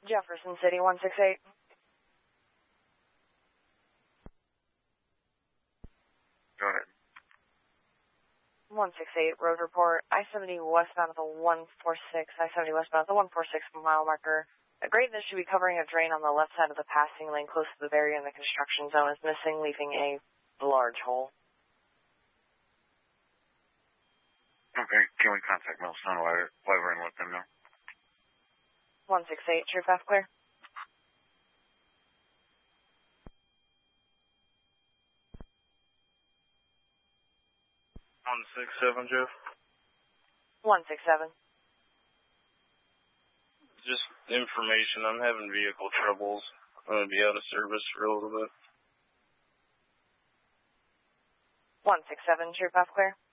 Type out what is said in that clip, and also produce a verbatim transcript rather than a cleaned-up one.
Jefferson City, one six eight. Go ahead. one six eight, road report, I seventy westbound at the one four six, I seventy westbound at the one four six mile marker. A grade that should be covering a drain on the left side of the passing lane close to the barrier in the construction zone is missing, leaving a large hole. Okay, can we contact Millstone Weber and let them know? one six eight, true path clear. one six seven, Jeff. one six seven. Just information. I'm having vehicle troubles. I'm going to be out of service for a little bit. one six seven, true path clear.